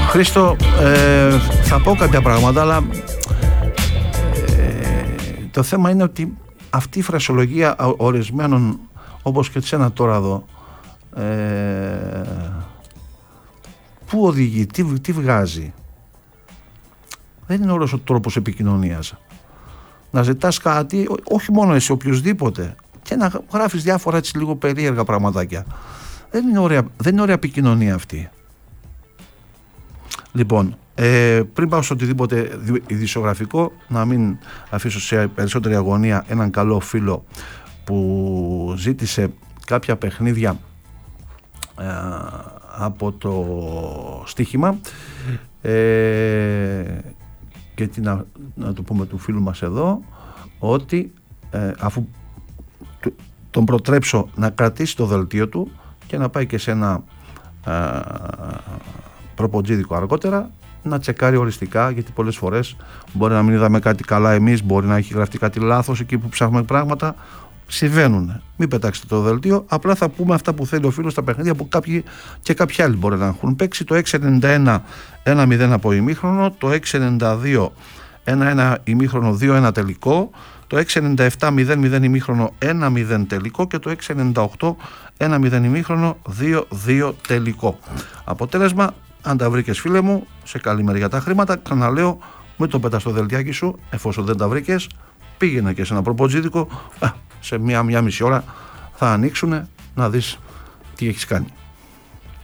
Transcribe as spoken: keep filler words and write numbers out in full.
Χρήστο, ε, θα πω κάποια πράγματα, αλλά ε, το θέμα είναι ότι αυτή η φρασιολογία ορισμένων, όπως και σένα τώρα εδώ, ε, πού οδηγεί, τι, τι βγάζει? Δεν είναι όλος ο τρόπος επικοινωνίας. Να ζητάς κάτι, όχι μόνο εσύ, οποιοδήποτε, και να γράφεις διάφορα έτσι λίγο περίεργα πραγματάκια. Δεν είναι ωραία, δεν είναι ωραία επικοινωνία αυτή. Λοιπόν, ε, πριν πάω σε οτιδήποτε ειδησιογραφικό, να μην αφήσω σε περισσότερη αγωνία έναν καλό φίλο που ζήτησε κάποια παιχνίδια ε, από το στοίχημα, ε, και τι να, να το πούμε του φίλου μας εδώ, ότι ε, αφού τον προτρέψω να κρατήσει το δελτίο του και να πάει και σε ένα ε, προποτζίδικο αργότερα, να τσεκάρει οριστικά, γιατί πολλές φορές μπορεί να μην είδαμε κάτι καλά εμείς, μπορεί να έχει γραφτεί κάτι λάθος εκεί που ψάχνουμε πράγματα. Συμβαίνουν. Μην πετάξετε το δελτίο, απλά θα πούμε αυτά που θέλει ο φίλος στα παιχνίδια που κάποιοι και κάποιοι άλλοι μπορεί να έχουν παίξει. Το έξι ενενήντα ένα ένα μηδέν από ημίχρονο, το έξι ενενήντα δύο ένα ένα ημίχρονο δύο ένα τελικό, το έξι ενενήντα επτά μηδέν μηδέν ημίχρονο ένα μηδέν τελικό και το έξι ενενήντα οκτώ ένα μηδέν ημίχρονο δύο δύο τελικό. Αποτέλεσμα, αν τα βρήκες φίλε μου, σε καλή μεριά τα χρήματα. Ξαναλέω, μην το πετάς στο δελτιάκι σου, εφόσον δεν τα βρήκες, πήγαινε και σε ένα προποτζίδικο, σε μία, μία μισή ώρα θα ανοίξουν να δεις τι έχεις κάνει.